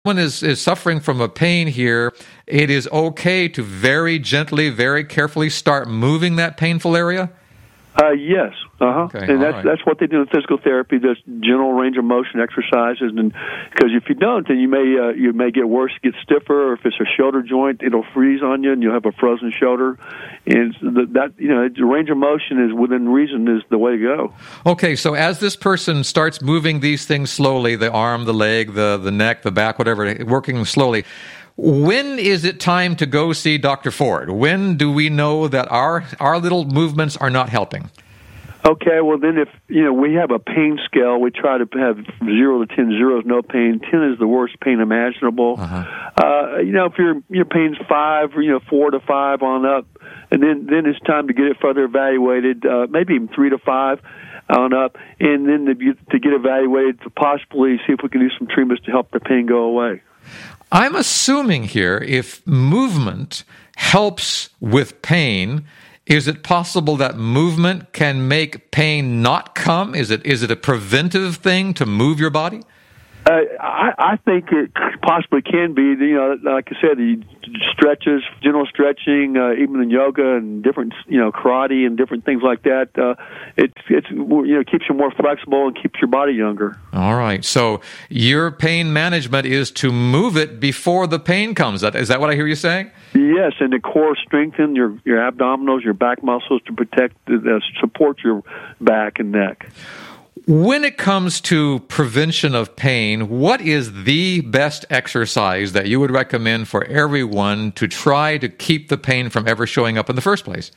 Someone is suffering from a pain here, it is okay to very gently, very carefully start moving that painful area? Yes. Okay, and that's what they do in physical therapy. There's general range of motion exercises, and because if you don't, then you may get worse, get stiffer, or if it's a shoulder joint, it'll freeze on you, and you'll have a frozen shoulder. And the range of motion is within reason is the way to go. Okay, so as this person starts moving these things slowly, the arm, the leg, the neck, the back, whatever, working slowly, when is it time to go see Dr. Ford? When do we know that our little movements are not helping? Okay, well then if, we have a pain scale, we try to have 0 to 10. 0 is no pain. 10 is the worst pain imaginable. If your pain's 5, 4 to 5 on up, and then it's time to get it further evaluated, maybe even 3 to 5 on up, and then to get evaluated to possibly see if we can do some treatments to help the pain go away. I'm assuming here, if movement helps with pain, is it possible that movement can make pain not come? Is it a preventive thing to move your body? I think it possibly can be. Like I said, the stretches, general stretching, even in yoga and different, karate and different things like that. It keeps you more flexible and keeps your body younger. All right. So your pain management is to move it before the pain comes. Is that what I hear you saying? Yes, and the core strengthen your abdominals, your back muscles to protect, support your back and neck. When it comes to prevention of pain, what is the best exercise that you would recommend for everyone to try to keep the pain from ever showing up in the first place?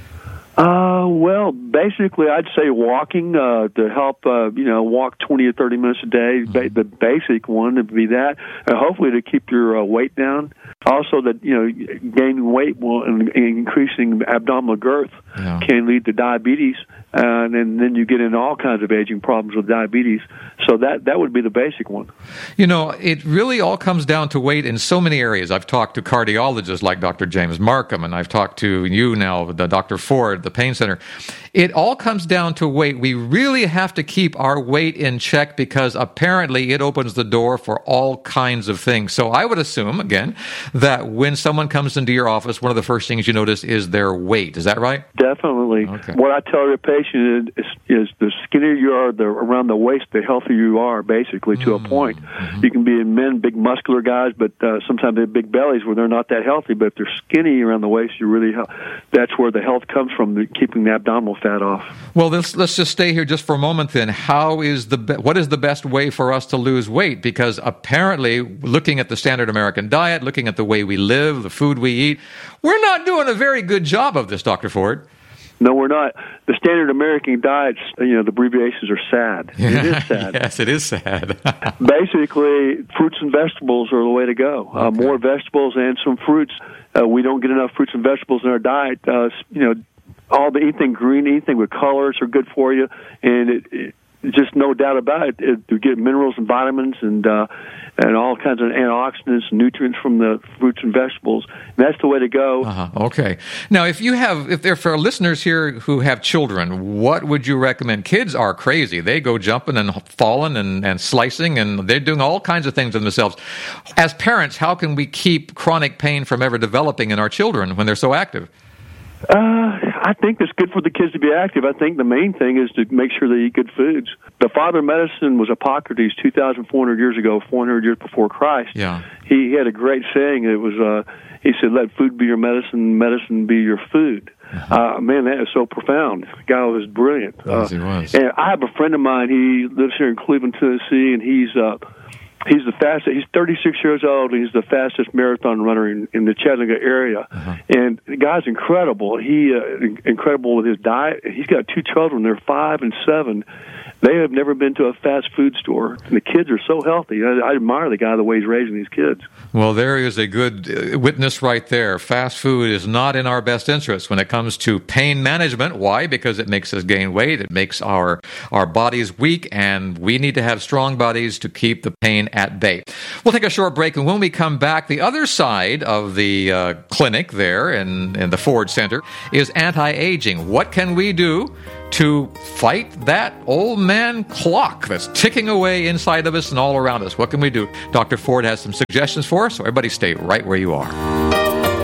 Well, basically, I'd say walking to help, walk 20 or 30 minutes a day. The basic one would be that. Hopefully to keep your weight down. Also, that gaining weight and increasing abdominal girth can lead to diabetes, and then you get into all kinds of aging problems with diabetes. So that would be the basic one. It really all comes down to weight in so many areas. I've talked to cardiologists like Dr. James Markham, and I've talked to you now, Dr. Ford, the Pain Center. It all comes down to weight. We really have to keep our weight in check because apparently it opens the door for all kinds of things. So I would assume, again, that when someone comes into your office, one of the first things you notice is their weight. Is that right? Definitely. Okay. What I tell your patient is the skinnier you are around the waist, the healthier you are, basically, to a point. Mm-hmm. You can be in men, big muscular guys, but sometimes they have big bellies where they're not that healthy. But if they're skinny around the waist, that's where the health comes from, keeping the abdominal fat off. Well, let's just stay here just for a moment then. What is the best way for us to lose weight? Because apparently, looking at the standard American diet, looking at the way we live, the food we eat, we're not doing a very good job of this, Dr. Ford. No, we're not. The standard American diets, the abbreviations are SAD. It is sad. Yes, it is sad. Basically, fruits and vegetables are the way to go. Okay. More vegetables and some fruits. We don't get enough fruits and vegetables in our diet. Anything green, anything with colors are good for you, and it just no doubt about it. You get minerals and vitamins and all kinds of antioxidants and nutrients from the fruits and vegetables. And that's the way to go. Okay. Now, if there are listeners here who have children, what would you recommend? Kids are crazy. They go jumping and falling and slicing, and they're doing all kinds of things to themselves. As parents, how can we keep chronic pain from ever developing in our children when they're so active? I think it's good for the kids to be active. I think the main thing is to make sure they eat good foods. The father of medicine was Hippocrates 2,400 years ago, 400 years before Christ. Yeah. He had a great saying. It was, he said, let food be your medicine, medicine be your food. Man, that is so profound. The guy was brilliant. Yes, he was. And I have a friend of mine. He lives here in Cleveland, Tennessee, and he's the fastest. He's 36 years old, and he's the fastest marathon runner in the Chattanooga area. And the guy's incredible. Incredible with his diet. He's got 2 children. They're 5 and 7. They have never been to a fast food store, and the kids are so healthy. I admire the guy, the way he's raising these kids. Well, there is a good witness right there. Fast food is not in our best interest when it comes to pain management. Why? Because it makes us gain weight. It makes our bodies weak, and we need to have strong bodies to keep the pain at bay. We'll take a short break, and when we come back, the other side of the clinic there in the Ford Center is anti-aging. What can we do to fight that old man clock that's ticking away inside of us and all around us? What can we do? Dr. Ford has some suggestions for us, so everybody stay right where you are.